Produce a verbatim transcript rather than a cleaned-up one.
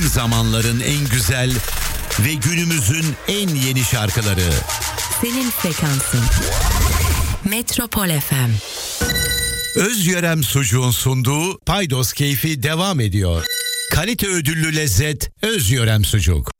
zamanların en güzel ve günümüzün en yeni şarkıları. Senin frekansın. Metropol F M. Özyörem Sucuğun sunduğu Paydos Keyfi devam ediyor. Kalite ödüllü lezzet Özyörem Sucuk.